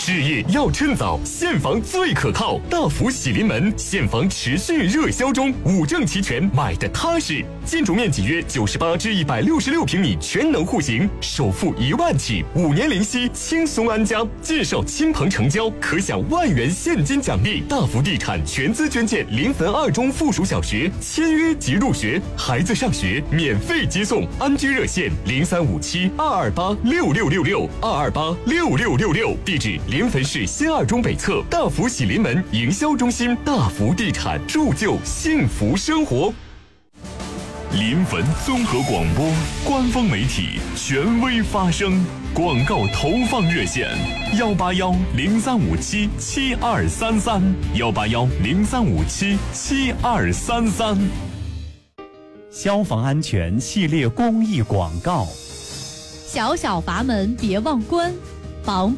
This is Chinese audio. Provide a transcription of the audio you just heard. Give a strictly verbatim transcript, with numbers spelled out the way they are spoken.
置业要趁早，现房最可靠。大福喜临门，现房持续热销中，五证齐全，买的踏实。建筑面积约九十八至一百六十六平米，全能户型，首付一万起，五年零息，轻松安家。介绍亲朋成交，可享万元现金奖励。大福地产全资捐建临汾二中附属小学，签约即入学，孩子上学免费接送。安居热线零三五七二二八六六六六二二八六六六六，地址临汾市新二中北侧大福喜临门营销中心。大福地产，铸就幸福生活。 临汾综合广播官方媒体，权威发声。广告投放热线：幺八幺零三五七七二三三，幺八幺零三五七七二三三。 消防安全系列公益广告： 小小阀门别忘关，防